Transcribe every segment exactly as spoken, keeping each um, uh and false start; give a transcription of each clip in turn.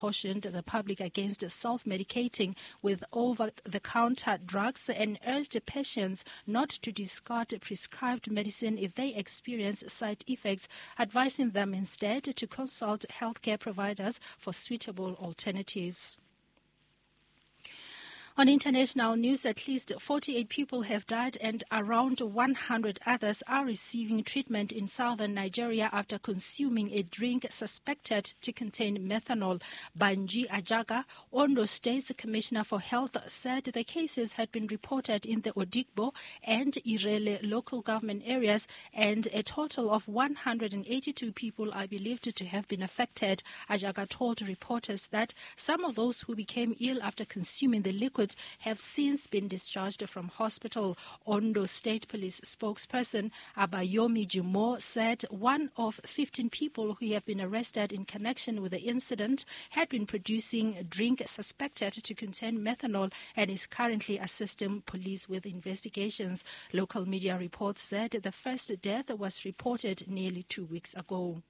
cautioned the public against self-medicating with over-the-counter drugs and urged patients not to discard prescribed medicine if they experience side effects, advising them instead to consult healthcare providers for suitable alternatives. On international news, at least forty-eight people have died and around one hundred others are receiving treatment in southern Nigeria after consuming a drink suspected to contain methanol. Banji Ajaga, Ondo State's Commissioner for Health, said the cases had been reported in the Odigbo and Irele local government areas, and a total of one hundred eighty-two people are believed to have been affected. Ajaga told reporters that some of those who became ill after consuming the liquid have since been discharged from hospital. Ondo State Police spokesperson Abayomi Jimo said one of fifteen people who have been arrested in connection with the incident had been producing a drink suspected to contain methanol and is currently assisting police with investigations. Local media reports said the first death was reported nearly two weeks ago.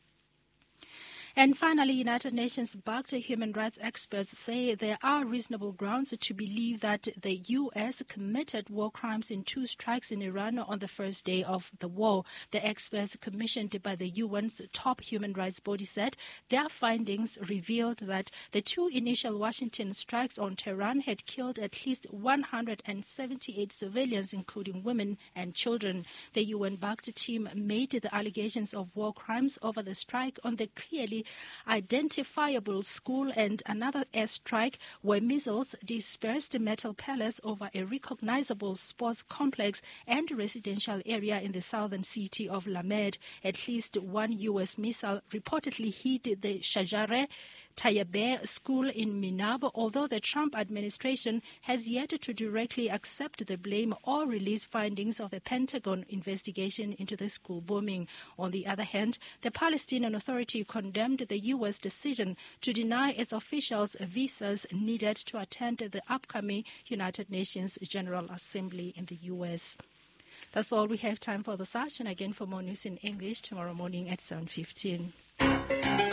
And finally, United Nations-backed human rights experts say there are reasonable grounds to believe that the U S committed war crimes in two strikes in Iran on the first day of the war. The experts commissioned by the U N's top human rights body said their findings revealed that the two initial Washington strikes on Tehran had killed at least one hundred seventy-eight civilians, including women and children. The U N-backed team made the allegations of war crimes over the strike on the clearly identifiable school and another airstrike where missiles dispersed metal pellets over a recognizable sports complex and residential area in the southern city of Lamed. At least one U S missile reportedly hit the Shajare Tayyebe school in Minab, although the Trump administration has yet to directly accept the blame or release findings of a Pentagon investigation into the school bombing. On the other hand, the Palestinian Authority condemned the U S decision to deny its officials visas needed to attend the upcoming United Nations General Assembly in the U S. That's all we have time for this hour, and again for more news in English tomorrow morning at seven fifteen.